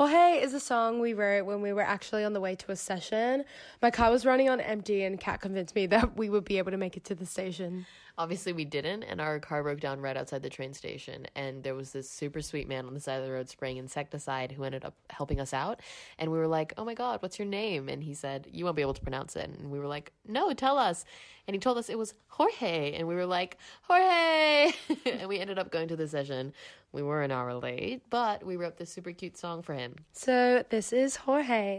Jorge is a song we wrote when we were actually on the way to a session. My car was running on empty and Kat convinced me that we would be able to make it to the station. Obviously, we didn't, and our car broke down right outside the train station. And there was this super sweet man on the side of the road spraying insecticide who ended up helping us out. And we were like, oh my God, what's your name? And he said, you won't be able to pronounce it. And we were like, no, tell us. And he told us it was Jorge. And we were like, Jorge! And we ended up going to the session. We were an hour late, but we wrote this super cute song for him. So this is Jorge.